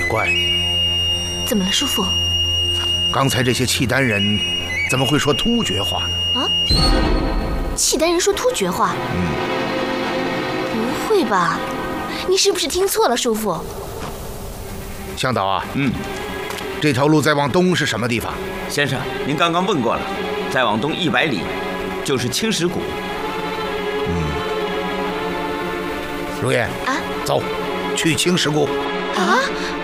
怪。 怎么了，叔父？ 刚才这些契丹人怎么会说突厥话呢？ 啊？契丹人说突厥话？不会吧？你是不是听错了，叔父？ 向导啊，这条路再往东是什么地方？ 先生，您刚刚问过了，再往东100里就是青石谷。 如烟啊， 走，去青石谷。 啊？